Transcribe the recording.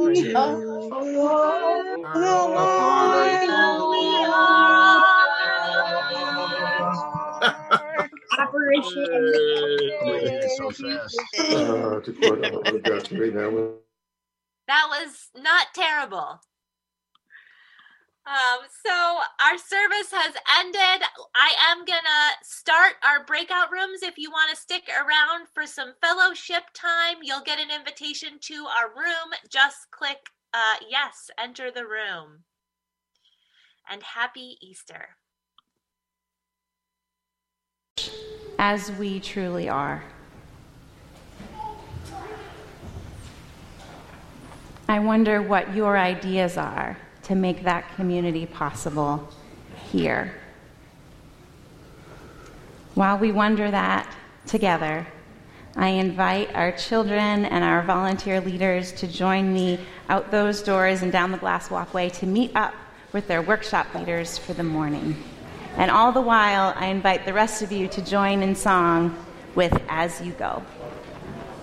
So fast. That was not terrible. So our service has ended. I am gonna start our breakout rooms. If you want to stick around for some fellowship time, you'll get an invitation to our room. Just click yes, enter the room. And happy Easter. As we truly are. I wonder what your ideas are to make that community possible here. While we wonder that together, I invite our children and our volunteer leaders to join me out those doors and down the glass walkway to meet up with their workshop leaders for the morning. And all the while, I invite the rest of you to join in song with As You Go.